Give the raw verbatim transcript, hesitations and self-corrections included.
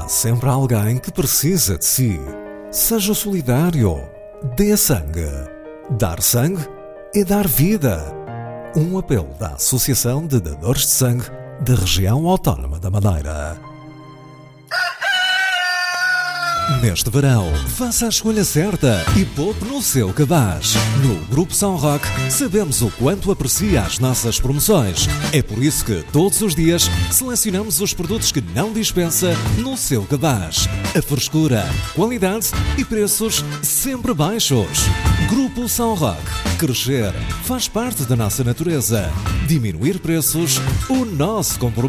Há sempre alguém que precisa de si. Seja solidário. Dê sangue. Dar sangue é dar vida. Um apelo da Associação de Dadores de Sangue da Região Autónoma da Madeira. Neste verão, faça a escolha certa e poupe no seu cabaz. No Grupo São Roque, sabemos o quanto aprecia as nossas promoções. É por isso que, todos os dias, selecionamos os produtos que não dispensa no seu cabaz. A frescura, qualidade e preços sempre baixos. Grupo São Roque. Crescer faz parte da nossa natureza. Diminuir preços, o nosso compromisso.